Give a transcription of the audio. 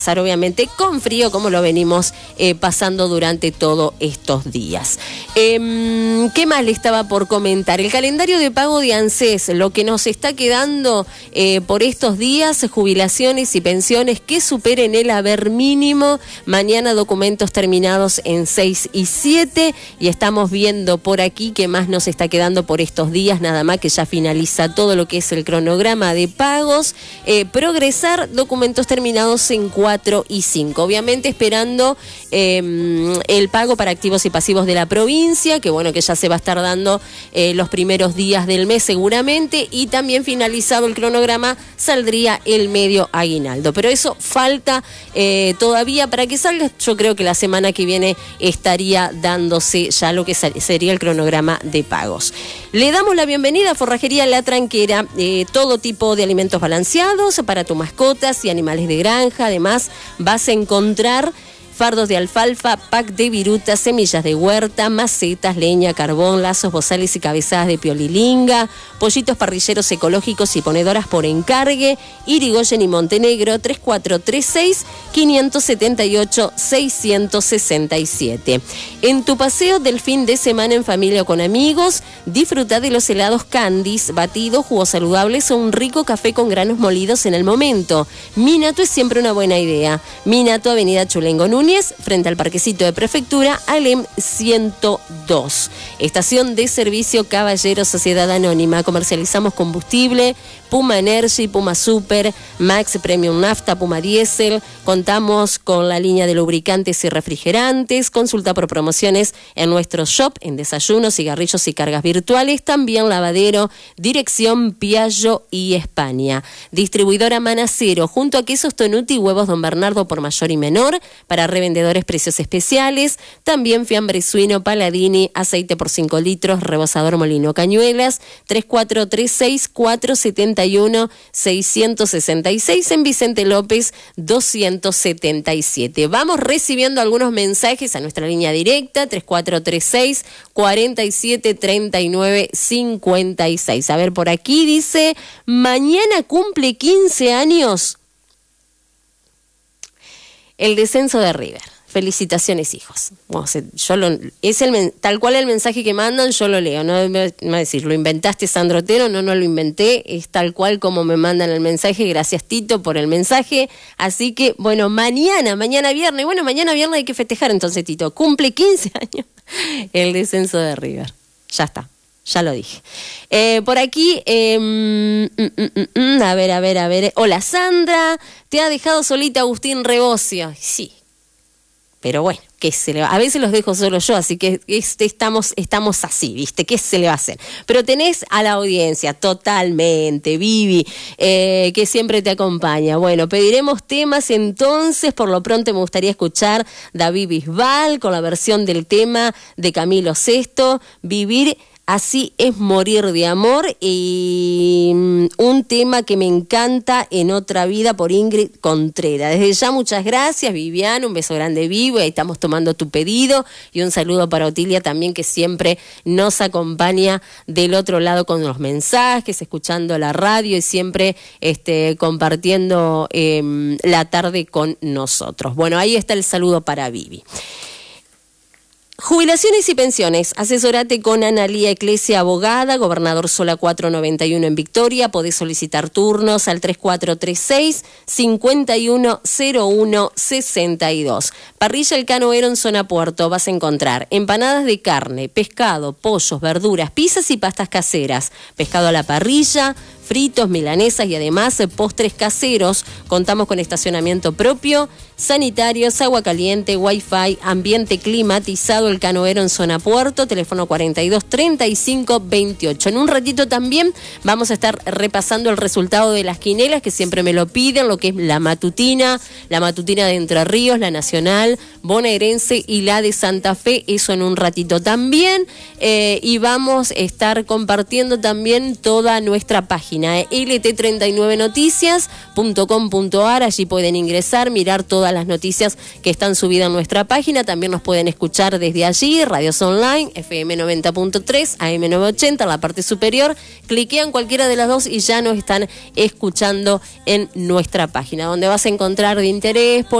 obviamente con frío como lo venimos pasando durante todos estos días. ¿Qué más le estaba por comentar? El calendario de pago de ANSES, lo que nos está quedando por estos días, jubilaciones y pensiones que superen el haber mínimo. Mañana documentos terminados en 6 y 7 y estamos viendo por aquí qué más nos está quedando por estos días, nada más que ya finaliza todo lo que es el cronograma de pagos. Progresar, documentos terminados en 4 y 5. Obviamente esperando el pago para activos y pasivos de la provincia, que bueno, que ya se va a estar dando los primeros días del mes seguramente, y también finalizado el cronograma saldría el medio aguinaldo. Pero eso falta todavía para que salga. Yo creo que la semana que viene estaría dándose ya lo que sería el cronograma de pagos. Le damos la bienvenida a Forrajería La Tranquera, todo tipo de alimentos balanceados para tus mascotas y animales de granja. Además, vas a encontrar fardos de alfalfa, pack de virutas, semillas de huerta, macetas, leña, carbón, lazos, bozales y cabezadas de piolilinga, pollitos parrilleros ecológicos y ponedoras por encargue. Irigoyen y Montenegro, 3436-578-667. En tu paseo del fin de semana en familia o con amigos, disfruta de los helados Candies, batidos, jugos saludables o un rico café con granos molidos en el momento. Minato es siempre una buena idea. Minato, Avenida Chulengo Núñez, frente al Parquecito de Prefectura, Alem 102. Estación de servicio Caballero Sociedad Anónima. Comercializamos combustible, Puma Energy, Puma Super, Max Premium Nafta, Puma Diesel. Contamos con la línea de lubricantes y refrigerantes. Consulta por promociones en nuestro shop, en desayunos, cigarrillos y cargas virtuales. También lavadero, dirección Piaggio y España. Distribuidora Manacero, junto a Quesos Tonuti y Huevos Don Bernardo por mayor y menor. Para revendedores, precios especiales. También fiambre suino Paladini, aceite por 5 litros, rebozador Molino Cañuelas, 3436-471-666 en Vicente López 277. Vamos recibiendo algunos mensajes a nuestra línea directa, 3436-4739-56. A ver, por aquí dice, mañana cumple 15 años el descenso de River. Felicitaciones, hijos. Bueno, tal cual el mensaje que mandan, yo lo leo. No me va a decir, ¿lo inventaste, Sandro Otero? No lo inventé. Es tal cual como me mandan el mensaje. Gracias, Tito, por el mensaje. Así que, bueno, mañana viernes. Bueno, mañana viernes hay que festejar entonces, Tito. Cumple 15 años el descenso de River. Ya está. Ya lo dije. Por aquí, a ver. Hola, Sandra. Te ha dejado solita Agustín Rebocio. Sí. Pero bueno, ¿qué se le va? A veces los dejo solo yo, así que estamos así, ¿viste? ¿Qué se le va a hacer? Pero tenés a la audiencia totalmente, Vivi, que siempre te acompaña. Bueno, pediremos temas entonces. Por lo pronto me gustaría escuchar David Bisbal con la versión del tema de Camilo Sesto, Vivir Así es morir de amor, y un tema que me encanta, En otra vida, por Ingrid Contreras. Desde ya, muchas gracias, Viviana, un beso grande, Vivo, ahí estamos tomando tu pedido, y un saludo para Otilia también, que siempre nos acompaña del otro lado con los mensajes, escuchando la radio y siempre compartiendo la tarde con nosotros. Bueno, ahí está el saludo para Vivi. Jubilaciones y pensiones. Asesorate con Analía Eclesia, abogada, Gobernador Sola 491 en Victoria. Podés solicitar turnos al 3436-510162. Parrilla El Canoero en zona Puerto. Vas a encontrar empanadas de carne, pescado, pollos, verduras, pizzas y pastas caseras. Pescado a la parrilla, fritos, milanesas y además postres caseros. Contamos con estacionamiento propio, sanitarios, agua caliente, wifi, ambiente climatizado. El Canoero en zona Puerto, teléfono 423528. En un ratito también vamos a estar repasando el resultado de las quinelas, que siempre me lo piden, lo que es la matutina de Entre Ríos, la nacional, bonaerense y la de Santa Fe. Eso en un ratito también. Y vamos a estar compartiendo también toda nuestra página página, lt39noticias.com.ar. Allí pueden ingresar, mirar todas las noticias que están subidas en nuestra página. También nos pueden escuchar desde allí, radios online, FM 90.3, AM 980 en la parte superior. Cliquean cualquiera de las dos y ya nos están escuchando en nuestra página, donde vas a encontrar de interés